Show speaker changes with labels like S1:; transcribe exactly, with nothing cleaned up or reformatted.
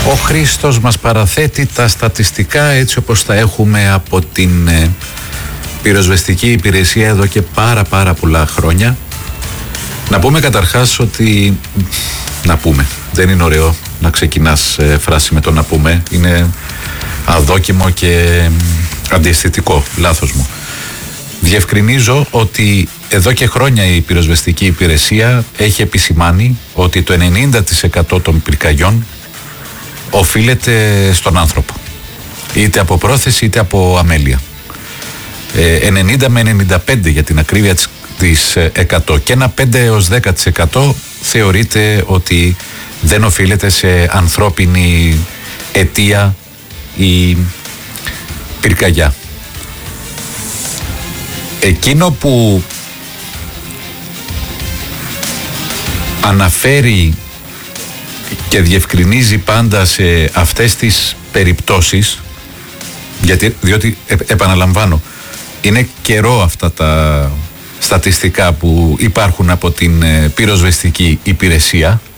S1: Ο Χρήστος μας παραθέτει τα στατιστικά έτσι όπως τα έχουμε από την ε, πυροσβεστική υπηρεσία εδώ και πάρα πάρα πολλά χρόνια. Να πούμε καταρχάς ότι, να πούμε, δεν είναι ωραίο να ξεκινάς ε, φράση με το να πούμε, είναι αδόκιμο και ε, αντιαισθητικό, λάθος μου. Διευκρινίζω ότι εδώ και χρόνια η πυροσβεστική υπηρεσία έχει επισημάνει ότι το ενενήντα τοις εκατό των πυρκαγιών οφείλεται στον άνθρωπο, είτε από πρόθεση είτε από αμέλεια. ε, ενενήντα με ενενήντα πέντε για την ακρίβεια της, της εκατό, και ένα πέντε έως δέκα τοις εκατό θεωρείται ότι δεν οφείλεται σε ανθρώπινη αιτία η πυρκαγιά. Εκείνο που αναφέρει και διευκρινίζει πάντα σε αυτές τις περιπτώσεις, γιατί, διότι ε, επαναλαμβάνω, είναι καιρό αυτά τα στατιστικά που υπάρχουν από την ε, πυροσβεστική υπηρεσία,